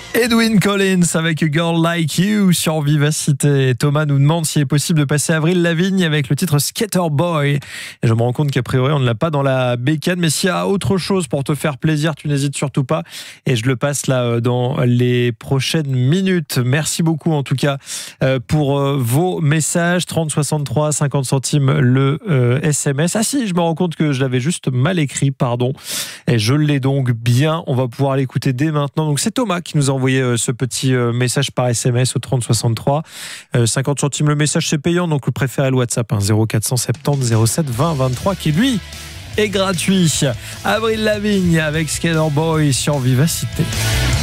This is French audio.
Edwyn Collins avec A Girl Like You sur Vivacité. Thomas nous demande s'il est possible de passer Avril Lavigne avec le titre Skater Boy. Et je me rends compte qu'a priori on ne l'a pas dans la bécane, mais s'il y a autre chose pour te faire plaisir, tu n'hésites surtout pas. Et je le passe là dans les prochaines minutes. Merci beaucoup en tout cas pour vos messages. 30 63 50 centimes le SMS. Ah si, je me rends compte que je l'avais juste mal écrit, pardon. Et je l'ai donc bien. On va pouvoir l'écouter dès maintenant. Donc c'est Thomas qui nous a envoyé ce petit message par SMS au 30 63. 50 centimes le message, c'est payant, donc vous préférez le WhatsApp 0470 07 20 23 qui lui est gratuit. Avril Lavigne avec Skater Boy sur Vivacité.